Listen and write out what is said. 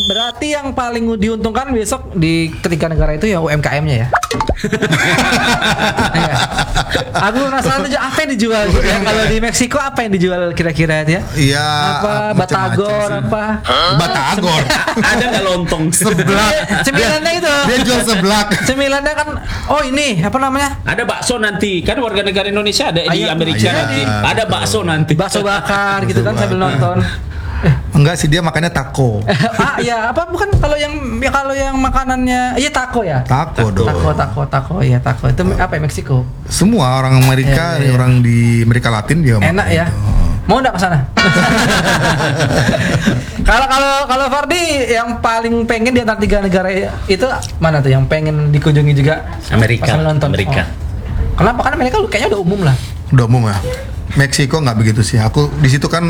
Berarti yang paling diuntungkan besok di ketiga negara itu ya UMKM-nya ya. Iya. Aku penasaran aja apa yang dijual gitu ya. Kalau di Meksiko apa yang dijual kira-kira ya? Iya. Apa batagor apa? Batagor. Ada nggak lontong? Seblak. Cemilannya itu. Dia jual seblak. Cemilannya kan oh ini apa namanya? Ada bakso nanti. Kan warga negara Indonesia ada di Iya, Amerika iya, nanti. Ada betul. bakso nanti. Bakso bakar gitu kan sambil nonton. Enggak sih, dia makannya taco. Ya apa bukan kalau yang makanannya iya taco ya. Taco dong. Taco iya taco itu apa ya Meksiko. Semua orang Amerika, Iya. orang di Amerika Latin dia Enak makan ya. itu. Mau enggak ke sana? Kalau Fardi yang paling pengen di antara tiga negara itu mana tuh yang pengen dikunjungi juga? Amerika. Pas nonton. Amerika. Oh. Kenapa? Karena Amerika kayaknya udah umum lah. Udah umum ya. Meksiko nggak begitu sih. Aku di situ kan